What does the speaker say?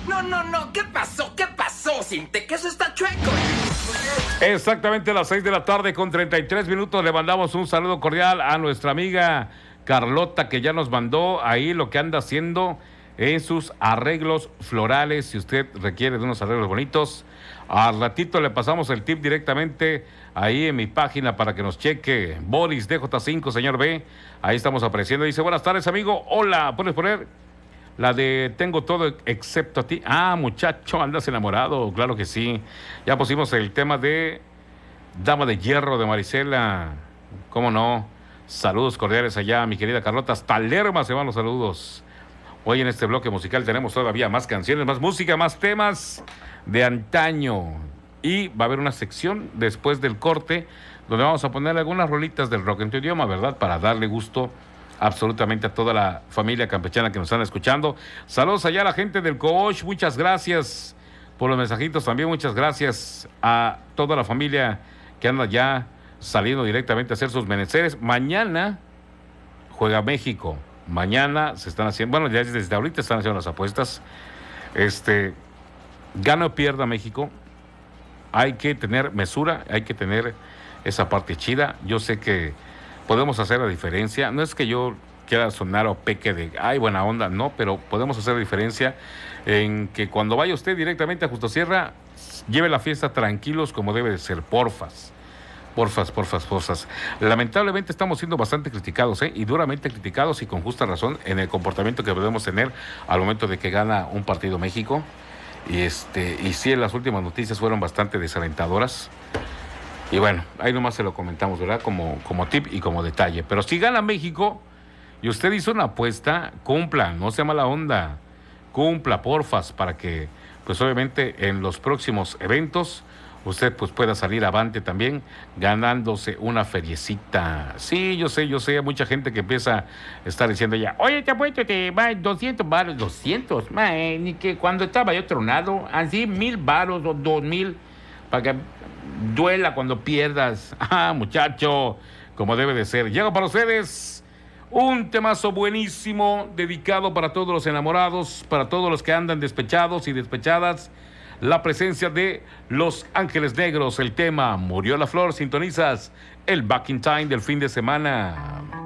No, ¿qué pasó? ¿Qué pasó? Siente que eso está chueco. Exactamente a las 6 de la tarde con 33 minutos le mandamos un saludo cordial a nuestra amiga Carlota, que ya nos mandó ahí lo que anda haciendo en sus arreglos florales. Si usted requiere de unos arreglos bonitos, al ratito le pasamos el tip directamente ahí en mi página para que nos cheque. Boris DJ5, señor B, ahí estamos apareciendo. Dice, buenas tardes, amigo. Hola, ¿puedes poner la de Tengo todo excepto a ti? Ah, muchacho, andas enamorado. Claro que sí. Ya pusimos el tema de Dama de Hierro de Marisela. ¿Cómo no? Saludos cordiales allá, mi querida Carlota. Hasta Lerma se van los saludos. Hoy en este bloque musical tenemos todavía más canciones, más música, más temas de antaño. Y va a haber una sección después del corte donde vamos a poner algunas rolitas del rock en tu idioma, ¿verdad? Para darle gusto absolutamente a toda la familia campechana que nos están escuchando. Saludos allá a la gente del Coosh, muchas gracias por los mensajitos también, muchas gracias a toda la familia que anda ya saliendo directamente a hacer sus menesteres. Mañana juega México, mañana se están haciendo, bueno, ya desde ahorita están haciendo las apuestas. Gana o pierda México, hay que tener mesura, hay que tener esa parte chida. Yo sé que podemos hacer la diferencia. No es que yo quiera sonar o peque de, ay, buena onda, no, pero podemos hacer la diferencia en que cuando vaya usted directamente a Justo Sierra, lleve la fiesta tranquilos como debe de ser, porfas. Lamentablemente estamos siendo bastante criticados, y duramente criticados y con justa razón en el comportamiento que podemos tener al momento de que gana un partido México. Y sí, las últimas noticias fueron bastante desalentadoras. Y bueno, ahí nomás se lo comentamos, ¿verdad? Como tip y como detalle. Pero si gana México y usted hizo una apuesta, cumpla, no sea mala onda. Cumpla, porfas, para que, pues obviamente, en los próximos eventos, usted pues pueda salir avante también, ganándose una feriecita. Sí, yo sé, hay mucha gente que empieza a estar diciendo ya, oye, te apuesto, te va 200 varos, 200, ni que cuando estaba yo tronado, así 1,000 varos o 2,000, para que duela cuando pierdas. Ah, muchacho, como debe de ser. Llega para ustedes un temazo buenísimo, dedicado para todos los enamorados, para todos los que andan despechados y despechadas. La presencia de Los Ángeles Negros, el tema Murió la Flor. Sintonizas el Back in Time del fin de semana.